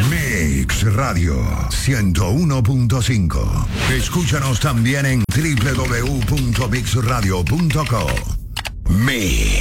Mix Radio 101.5. Escúchanos también en www.mixradio.co. Mix.